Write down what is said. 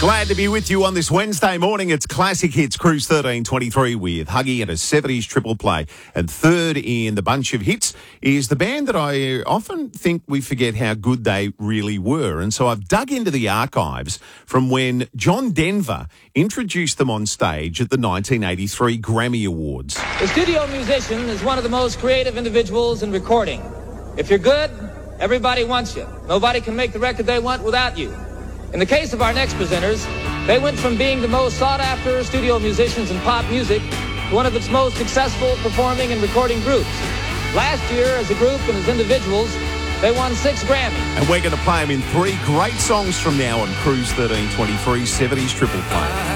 Glad to be with you on this Wednesday morning. It's Classic Hits Cruise 1323 with Huggy and a 70s triple play. And third in the bunch of hits is the band that I often think we forget how good they really were. And so I've dug into the archives from when John Denver introduced them on stage at the 1983 Grammy Awards. The studio musician is one of the most creative individuals in recording. If you're good, everybody wants you. Nobody can make the record they want without you. In the case of our next presenters, they went from being the most sought-after studio musicians in pop music to one of its most successful performing and recording groups. Last year, as a group and as individuals, they won 6 Grammys. And we're going to play them in 3 great songs from now on Cruise 1323 70s triple play.